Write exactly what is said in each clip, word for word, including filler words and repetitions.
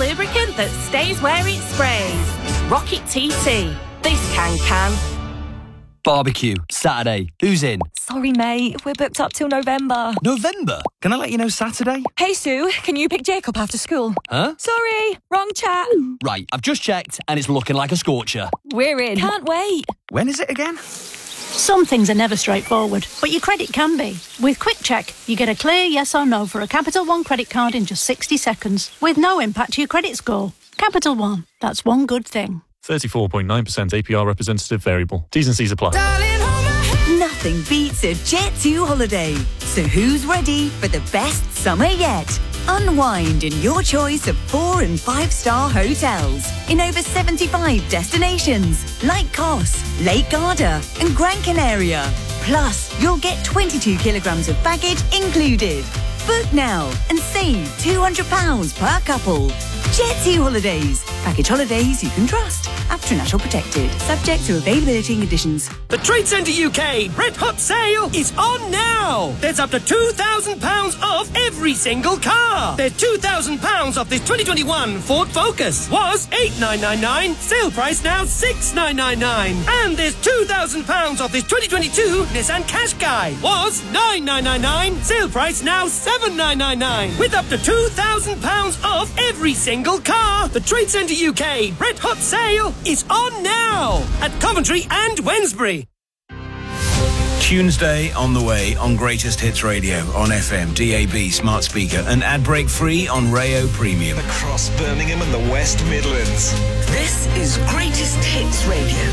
lubricant that stays where it sprays. Rocket T T. This can can. Barbecue, Saturday. Who's in? Sorry, mate. We're booked up till November. November? Can I let you know Saturday? Hey, Sue, can you pick Jacob after school? Huh? Sorry, wrong chat. Right, I've just checked and it's looking like a scorcher. We're in. Can't wait. When is it again? Some things are never straightforward, but your credit can be. With Quick Check, you get a clear yes or no for a Capital One credit card in just sixty seconds, with no impact to your credit score. Capital One, that's one good thing. thirty-four point nine percent A P R representative variable. T's and C's apply. Nothing beats a Jet two holiday. So who's ready for the best summer yet? Unwind in your choice of four and five star hotels in over seventy-five destinations like Kos, Lake Garda and Gran Canaria. Plus, you'll get twenty-two kilograms of baggage included. Book now and save two hundred pounds per couple. Jet two Holidays. Package holidays you can trust. After National Protected. Subject to availability and conditions. The Trade Centre U K Red Hot Sale is on now. There's up to two thousand pounds off every single car. There's two thousand pounds off this twenty twenty-one Ford Focus. Was eight thousand nine hundred ninety-nine. Sale price now six thousand nine hundred ninety-nine. And there's two thousand pounds off this twenty twenty-two Nissan Qashqai. Was nine thousand nine hundred ninety-nine. Sale price now seven thousand nine hundred ninety-nine. With up to two thousand pounds off every single car. The Trade Centre U K Red Hot Sale is on now at Coventry and Wednesbury. Tuesday on the way on Greatest Hits Radio on F M, D A B, smart speaker and ad break free on Rayo Premium. Across Birmingham and the West Midlands. This is Greatest Hits Radio.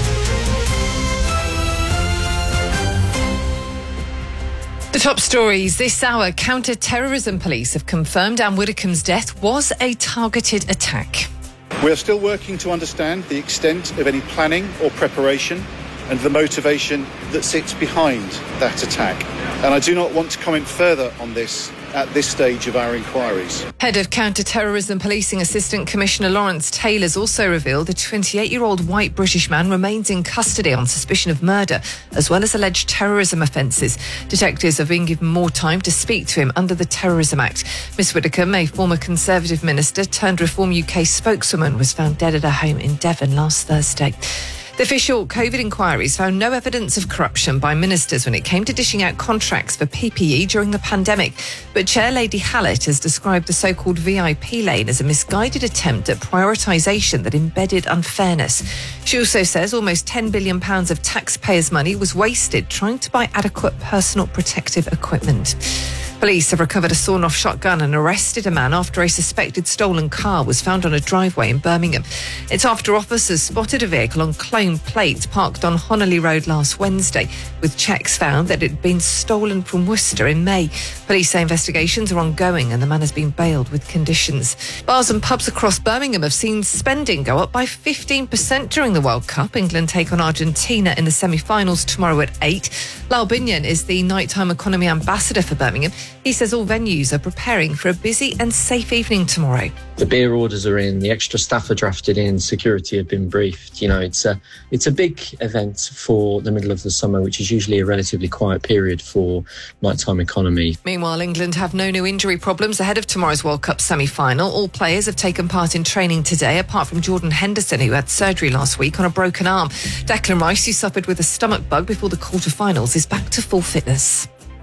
The top stories this hour. Counter-terrorism police have confirmed Anne Widdecombe's death was a targeted attack. We are still working to understand the extent of any planning or preparation and the motivation that sits behind that attack. And I do not want to comment further on this at this stage of our inquiries. Head of Counter-Terrorism Policing Assistant Commissioner Lawrence Taylor's also revealed the twenty-eight-year-old white British man remains in custody on suspicion of murder, as well as alleged terrorism offences. Detectives have been given more time to speak to him under the Terrorism Act. Miss Widdecombe, a former Conservative minister turned Reform U K spokeswoman, was found dead at her home in Devon last Thursday. The official COVID inquiries found no evidence of corruption by ministers when it came to dishing out contracts for P P E during the pandemic. But Chair Lady Hallett has described the so-called V I P lane as a misguided attempt at prioritisation that embedded unfairness. She also says almost ten billion pounds of taxpayers' money was wasted trying to buy adequate personal protective equipment. Police have recovered a sawn-off shotgun and arrested a man after a suspected stolen car was found on a driveway in Birmingham. It's after officers spotted a vehicle on clone plates parked on Honnelly Road last Wednesday, with checks found that it had been stolen from Worcester in May. Police say investigations are ongoing and the man has been bailed with conditions. Bars and pubs across Birmingham have seen spending go up by fifteen percent during the World Cup. England take on Argentina in the semi-finals tomorrow at eight. Lyle Binion is the nighttime economy ambassador for Birmingham. He says all venues are preparing for a busy and safe evening tomorrow. The beer orders are in, the extra staff are drafted in, security have been briefed. You know, it's a, it's a big event for the middle of the summer, which is usually a relatively quiet period for nighttime economy. Meanwhile, England have no new injury problems ahead of tomorrow's World Cup semi-final. All players have taken part in training today, apart from Jordan Henderson, who had surgery last week on a broken arm. Declan Rice, who suffered with a stomach bug before the quarter-finals, is back to full fitness.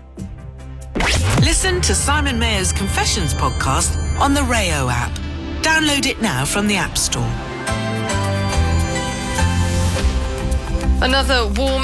Listen to Simon Mayer's Confessions podcast on the Rayo app. Download it now from the App Store. Another warm